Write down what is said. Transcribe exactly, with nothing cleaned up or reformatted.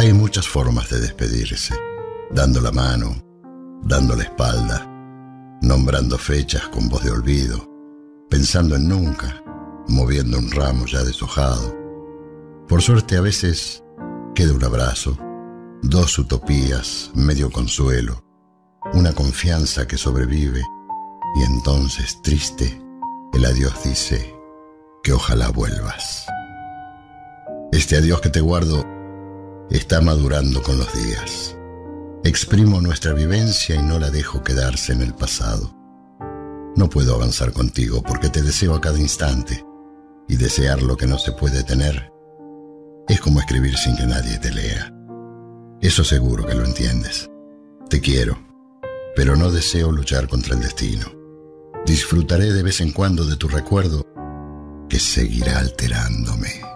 Hay muchas formas de despedirse: dando la mano, dando la espalda, nombrando fechas con voz de olvido, pensando en nunca, moviendo un ramo ya deshojado. Por suerte a veces queda un abrazo, dos utopías, medio consuelo, una confianza que sobrevive, y entonces, triste, el adiós dice que ojalá vuelvas. Este adiós que te guardo está madurando con los días. Exprimo nuestra vivencia y no la dejo quedarse en el pasado. No puedo avanzar contigo porque te deseo a cada instante, y desear lo que no se puede tener es como escribir sin que nadie te lea. Eso seguro que lo entiendes. Te quiero, pero no deseo luchar contra el destino. Disfrutaré de vez en cuando de tu recuerdo, que seguirá alterándome.